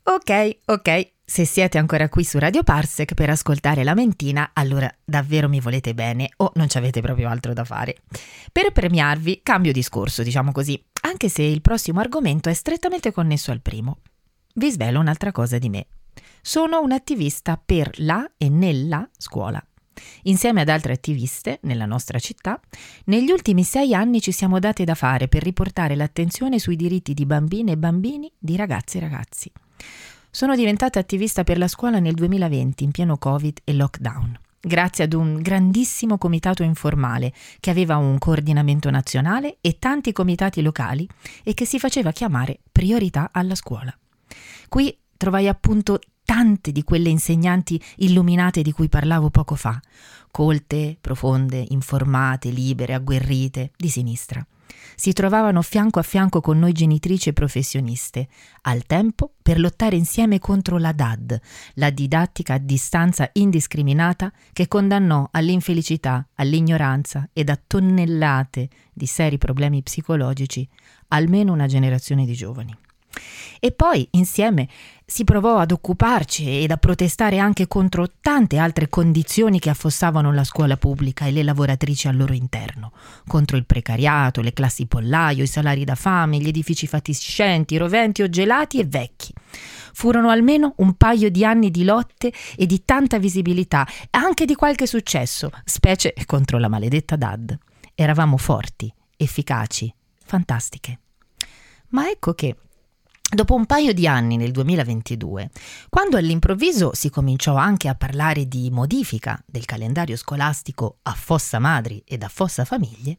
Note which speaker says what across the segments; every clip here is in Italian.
Speaker 1: Ok, se siete ancora qui su Radio Parsec per ascoltare la mentina, allora davvero mi volete bene o non ci avete proprio altro da fare. Per premiarvi cambio discorso, diciamo così, anche se il prossimo argomento è strettamente connesso al primo. Vi svelo un'altra cosa di me. Sono un'attivista per la e nella scuola. Insieme ad altre attiviste nella nostra città, negli ultimi 6 anni ci siamo date da fare per riportare l'attenzione sui diritti di bambine e bambini, di ragazze e ragazzi. Sono diventata attivista per la scuola nel 2020, in pieno Covid e lockdown, grazie ad un grandissimo comitato informale che aveva un coordinamento nazionale e tanti comitati locali e che si faceva chiamare Priorità alla scuola. Qui trovai appunto tante di quelle insegnanti illuminate di cui parlavo poco fa, colte, profonde, informate, libere, agguerrite, di sinistra. Si trovavano fianco a fianco con noi genitrici e professioniste, al tempo per lottare insieme contro la DAD, la didattica a distanza indiscriminata che condannò all'infelicità, all'ignoranza ed a tonnellate di seri problemi psicologici almeno una generazione di giovani. E poi, insieme, si provò ad occuparci ed a protestare anche contro tante altre condizioni che affossavano la scuola pubblica e le lavoratrici al loro interno, contro il precariato, le classi pollaio, i salari da fame, gli edifici fatiscenti, roventi o gelati e vecchi. Furono almeno un paio di anni di lotte e di tanta visibilità, anche di qualche successo, specie contro la maledetta DAD. Eravamo forti, efficaci, fantastiche. Ma ecco che dopo un paio di anni nel 2022, quando all'improvviso si cominciò anche a parlare di modifica del calendario scolastico a fossa madri ed a fossa famiglie,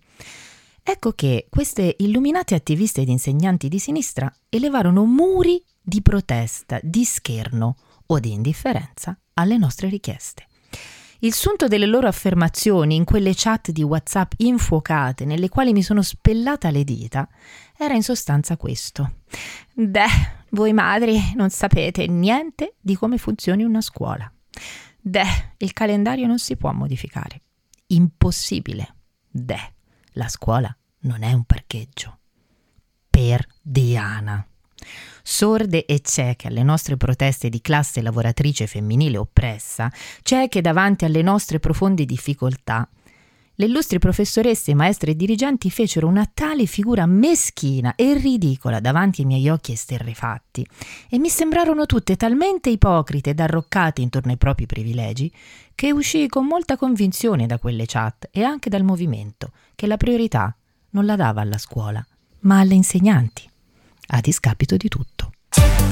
Speaker 1: ecco che queste illuminate attiviste ed insegnanti di sinistra elevarono muri di protesta, di scherno o di indifferenza alle nostre richieste. Il sunto delle loro affermazioni in quelle chat di WhatsApp infuocate nelle quali mi sono spellata le dita era in sostanza questo. Voi madri non sapete niente di come funzioni una scuola. Il calendario non si può modificare. Impossibile. La scuola non è un parcheggio. Per Diana. Sorde e cieche alle nostre proteste di classe lavoratrice femminile oppressa, cieche davanti alle nostre profonde difficoltà, le illustri professoresse, maestre e dirigenti fecero una tale figura meschina e ridicola davanti ai miei occhi esterrefatti e mi sembrarono tutte talmente ipocrite ed arroccate intorno ai propri privilegi che uscii con molta convinzione da quelle chat e anche dal movimento che la priorità non la dava alla scuola, ma alle insegnanti, a discapito di tutto.